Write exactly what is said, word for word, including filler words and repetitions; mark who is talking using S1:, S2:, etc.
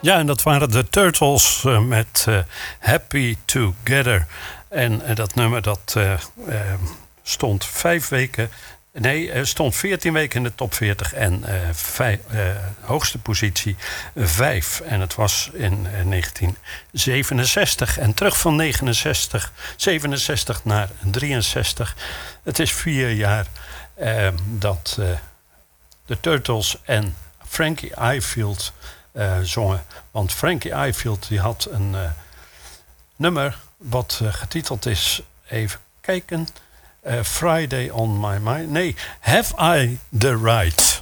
S1: Ja, en dat waren de Turtles uh, met uh, Happy Together. En uh, dat nummer dat uh, uh, stond vijf weken... Nee, er stond veertien weken in de top veertig en uh, vijf, uh, hoogste positie vijf. En het was in uh, negentien zevenenzestig. En terug van negenenzestig, zevenenzestig naar drieënzestig. Het is vier jaar uh, dat uh, de Turtles en Frankie Ifield uh, zongen. Want Frankie Ifield die had een uh, nummer wat uh, getiteld is, even kijken... Uh, Friday on my mind. Nee, Have I the Right?